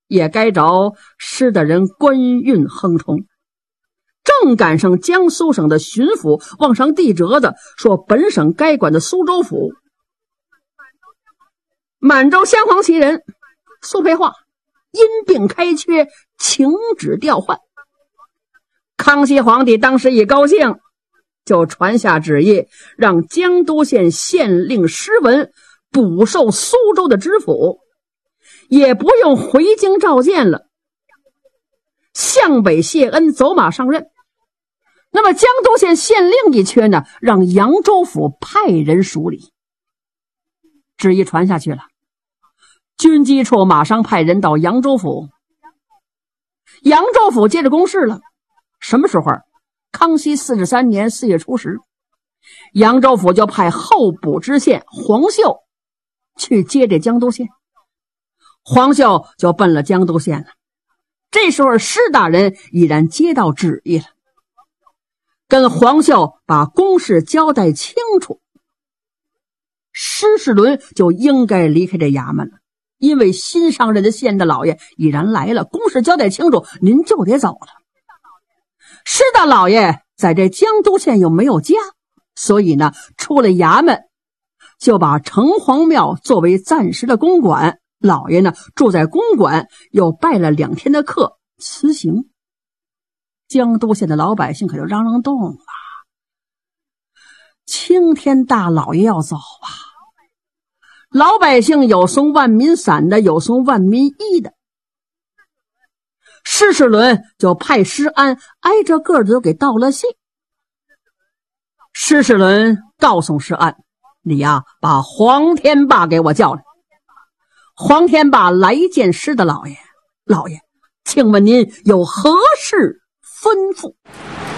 也该找施的人官运亨通。正赶上江苏省的巡抚往上递折子，说本省该管的苏州府满洲镶黄旗人苏培化因病开缺，请旨调换。康熙皇帝当时一高兴，就传下旨意，让江都县县令施文补授苏州的知府，也不用回京召见了，向北谢恩，走马上任。那么江都县县令一缺呢，让扬州府派人署理。旨意传下去了，军机处马上派人到扬州府。扬州府接着公事了。什么时候？康熙43年4月初10，扬州府就派候补知县黄秀去接这江都县。黄秀就奔了江都县了。这时候施大人已然接到旨意了，跟黄秀把公事交代清楚，施世伦就应该离开这衙门了，因为新上任的县大老爷已然来了，公事交代清楚，您就得走了。施大老爷在这江都县又没有家，所以呢，出了衙门就把城隍庙作为暂时的公馆，老爷呢住在公馆，又拜了2天的客，辞行。江都县的老百姓可就嚷嚷动了，青天大老爷要走啊！老百姓有送万民伞的，有送万民衣的。施世伦就派施安挨着个的都给道了信。施世伦告诉施安，你呀，把黄天霸给我叫来。黄天霸来见施大老爷，老爷，请问您有何事吩咐？